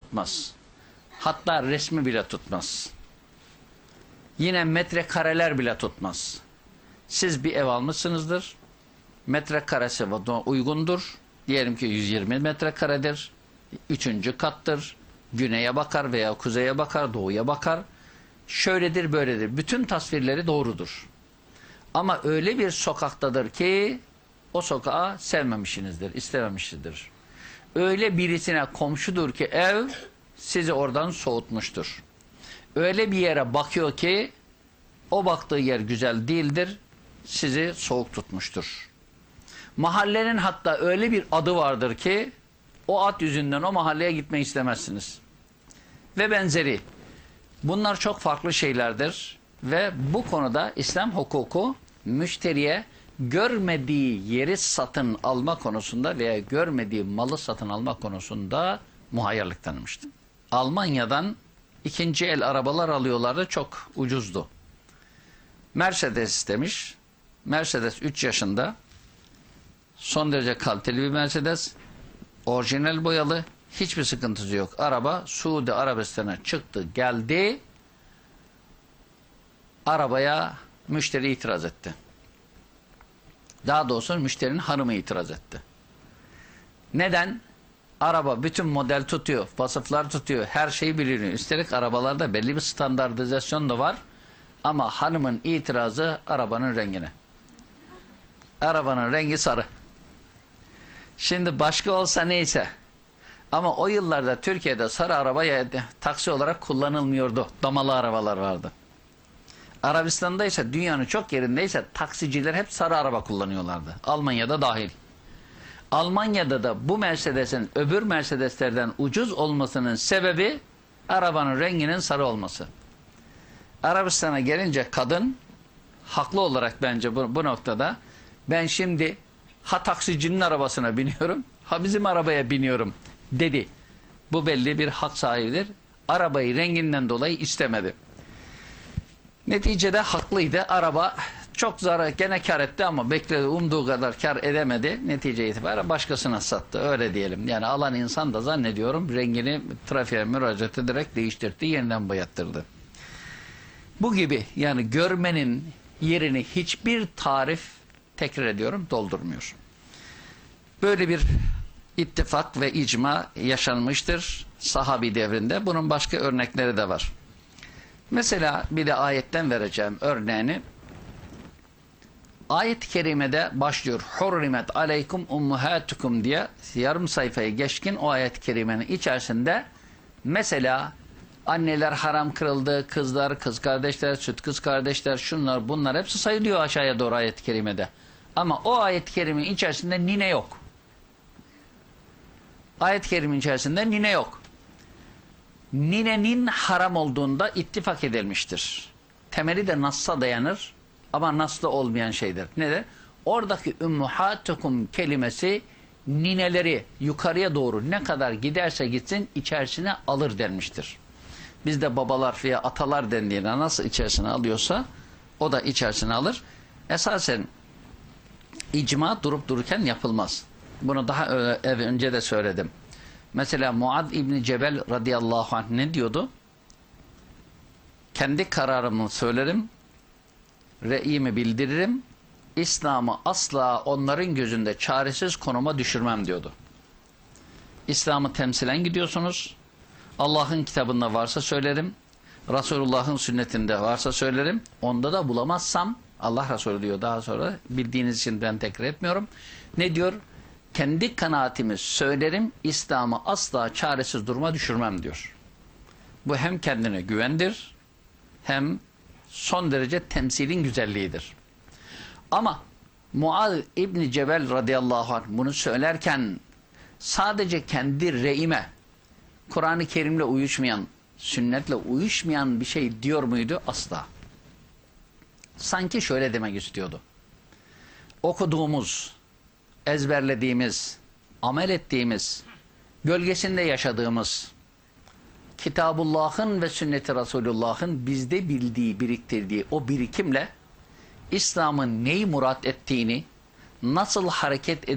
tutmaz. Hatta resmi bile tutmaz. Yine metrekareler bile tutmaz. Siz bir ev almışsınızdır. Metrekaresi uygundur. Diyelim ki 120 metrekaredir. 3. kattır. Güneye bakar veya kuzeye bakar, doğuya bakar. Şöyledir, böyledir. Bütün tasvirleri doğrudur. Ama öyle bir sokaktadır ki o sokağı sevmemişsinizdir, istememişsinizdir. Öyle birisine komşudur ki ev sizi oradan soğutmuştur. Öyle bir yere bakıyor ki o baktığı yer güzel değildir, sizi soğuk tutmuştur. Mahallenin hatta öyle bir adı vardır ki o ad yüzünden o mahalleye gitmeyi istemezsiniz. Ve benzeri. Bunlar çok farklı şeylerdir ve bu konuda İslam hukuku müşteriye görmediği yeri satın alma konusunda veya görmediği malı satın alma konusunda muhayyerlik tanımıştı. Almanya'dan ikinci el arabalar alıyorlardı, çok ucuzdu. Mercedes istemiş. Mercedes 3 yaşında. Son derece kaliteli bir Mercedes. Orijinal boyalı. Hiçbir sıkıntısı yok. Araba Suudi Arabistan'a çıktı, geldi. Arabaya müşteri itiraz etti. Daha doğrusu müşterinin hanımı itiraz etti. Neden? Araba bütün model tutuyor, vasıflar tutuyor, her şeyi biliniyor. Üstelik arabalarda belli bir standartizasyon da var. Ama hanımın itirazı arabanın rengine. Arabanın rengi sarı. Şimdi başka olsa neyse. Ama o yıllarda Türkiye'de sarı araba taksi olarak kullanılmıyordu. Damalı arabalar vardı. Arabistan'da ise dünyanın çok yerindeyse taksiciler hep sarı araba kullanıyorlardı. Almanya'da dahil. Almanya'da da bu Mercedes'in öbür Mercedes'lerden ucuz olmasının sebebi arabanın renginin sarı olması. Arabistan'a gelince kadın haklı olarak bence bu noktada ben şimdi ha taksicinin arabasına biniyorum ha bizim arabaya biniyorum dedi. Bu belli bir hak sahibidir. Arabayı renginden dolayı istemedi. Neticede haklıydı. Araba çok zarar gene kar etti ama umduğu kadar kar edemedi. Netice itibariyle başkasına sattı. Öyle diyelim. Yani alan insan da zannediyorum rengini trafiğe müracaat ederek değiştirdi. Yeniden boyattırdı. Bu gibi yani görmenin yerini hiçbir tarif, tekrar ediyorum, doldurmuyor. Böyle bir ittifak ve icma yaşanmıştır sahabi devrinde. Bunun başka örnekleri de var. Mesela bir de ayetten vereceğim örneğini. Ayet-i kerimede başlıyor. Hurrimet aleykum ummahatukum diye yarım sayfayı geçkin o ayet-i kerimenin içerisinde mesela anneler haram kırıldı, kızlar, kız kardeşler, süt kız kardeşler, şunlar bunlar hepsi sayılıyor aşağıya doğru ayet-i kerimede. Ama o ayet-i kerimenin içerisinde nine yok. Ayet-i kerimenin içerisinde nine yok. Ninenin haram olduğunda ittifak edilmiştir. Temeli de Nas'a dayanır ama Nas'ta olmayan şeydir. Nedir? Oradaki ümmühatukum kelimesi nineleri yukarıya doğru ne kadar giderse gitsin içerisine alır denmiştir. Bizde babalar veya atalar dendiğinde nasıl içerisine alıyorsa o da içerisine alır. Esasen icma durup dururken yapılmaz. Bunu daha önce de söyledim. Mesela Muad İbni Cebel radıyallahu anh ne diyordu? Kendi kararımı söylerim, re'imi bildiririm, İslam'ı asla onların gözünde çaresiz konuma düşürmem diyordu. İslam'ı temsilen gidiyorsunuz, Allah'ın kitabında varsa söylerim, Resulullah'ın sünnetinde varsa söylerim, onda da bulamazsam, Allah Resulü diyor daha sonra, bildiğiniz için ben tekrar etmiyorum, ne diyor? Kendi kanaatimi söylerim, İslam'ı asla çaresiz duruma düşürmem diyor. Bu hem kendine güvendir, hem son derece temsilin güzelliğidir. Ama Muaz İbni Cebel radıyallahu anh bunu söylerken sadece kendi re'ime, Kur'an-ı Kerim'le uyuşmayan, sünnetle uyuşmayan bir şey diyor muydu? Asla. Sanki şöyle demek istiyordu. Okuduğumuz, ezberlediğimiz, amel ettiğimiz, gölgesinde yaşadığımız, Kitabullah'ın ve sünnet-i Resulullah'ın bizde bildiği, biriktirdiği o birikimle İslam'ın neyi murat ettiğini, nasıl hareket